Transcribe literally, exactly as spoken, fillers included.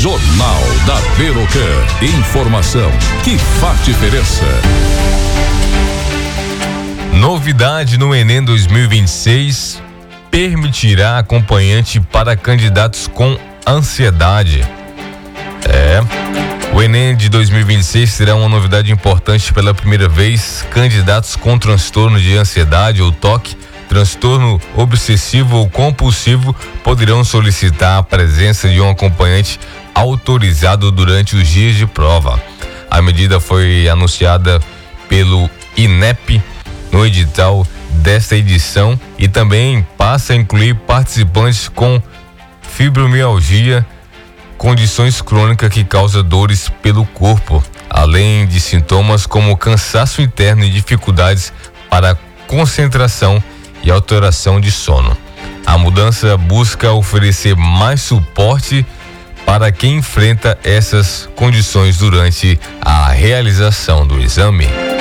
Jornal da Verocã. Informação que faz diferença. Novidade no Enem dois mil e vinte e seis permitirá acompanhante para candidatos com ansiedade. É. O Enem de dois mil e vinte e seis terá uma novidade importante pela primeira vez. Candidatos com transtorno de ansiedade ou T O C, transtorno obsessivo ou compulsivo, poderão solicitar a presença de um acompanhante autorizado durante os dias de prova. A medida foi anunciada pelo I N E P no edital desta edição e também passa a incluir participantes com fibromialgia, condições crônicas que causam dores pelo corpo, além de sintomas como cansaço interno e dificuldades para concentração e alteração de sono. A mudança busca oferecer mais suporte para quem enfrenta essas condições durante a realização do exame.